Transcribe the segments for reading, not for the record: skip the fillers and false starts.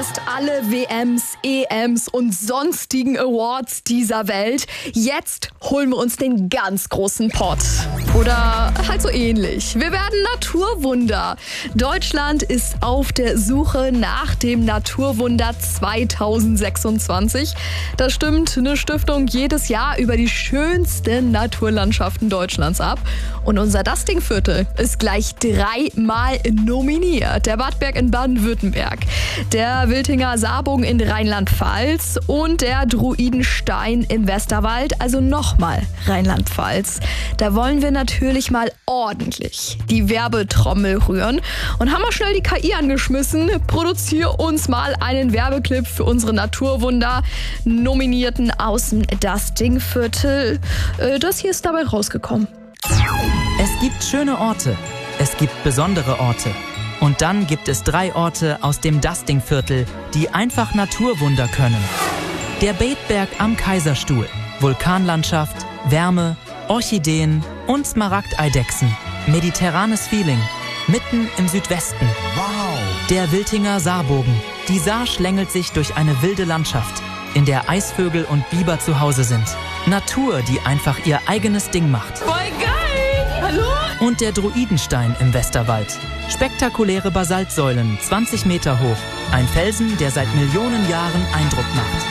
fast alle WMs, EMs und sonstigen Awards dieser Welt. Jetzt holen wir uns den ganz großen Pott. Oder halt so ähnlich. Wir werden Naturwunder. Deutschland ist auf der Suche nach dem Naturwunder 2026. Da stimmt eine Stiftung jedes Jahr über die schönsten Naturlandschaften Deutschlands ab. Und unser Dastingviertel ist gleich 3-mal nominiert. Der Wattberg in Baden-Württemberg, der Wiltinger Saarbogen in Rheinland-Pfalz und der Druidenstein im Westerwald, also nochmal Rheinland-Pfalz. Da wollen wir natürlich mal ordentlich die Werbetrommel rühren und haben auch schnell die KI angeschmissen. Produzier uns mal einen Werbeclip für unsere Naturwunder-Nominierten aus dem Dastingviertel. Das hier ist dabei rausgekommen. Es gibt schöne Orte, es gibt besondere Orte. Und dann gibt es 3 Orte aus dem Dastingviertel, die einfach Naturwunder können. Der Bethberg am Kaiserstuhl, Vulkanlandschaft, Wärme, Orchideen und Smaragdeidechsen. Mediterranes Feeling, mitten im Südwesten. Wow! Der Wiltinger Saarbogen. Die Saar schlängelt sich durch eine wilde Landschaft, in der Eisvögel und Biber zu Hause sind. Natur, die einfach ihr eigenes Ding macht. Voll geil! Hallo? Und der Druidenstein im Westerwald. Spektakuläre Basaltsäulen, 20 Meter hoch. Ein Felsen, der seit Millionen Jahren Eindruck macht.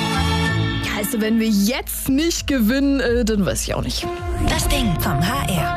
Also wenn wir jetzt nicht gewinnen, dann weiß ich auch nicht. Das Ding vom HR.